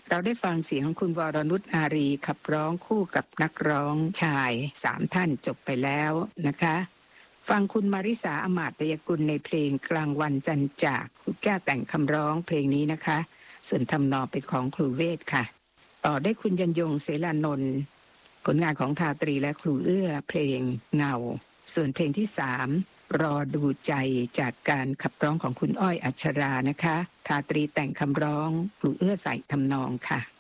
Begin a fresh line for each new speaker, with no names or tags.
เราได้ฟังเสียงของคุณวรนุชอารีขับร้องคู่กับนักร้องชาย3ท่านจบไปแล้วนะคะฟังคุณมาริสาอมาตยกุลในเพลงกลางวันจันจากครูแก้วแต่งคำร้องเพลงนี้นะคะส่วนทำนองเป็นของครูเวทค่ะต่อได้คุณยันยงเสรานนท์ผลงานของทาตรีและครูเอื้อเพลงเงาส่วนเพลงที่3รอดูใจจากการขับร้องของคุณอ้อยอัชรานะคะทาตรีแต่งคำร้องครูเอื้อใส่ทำนองค่ะ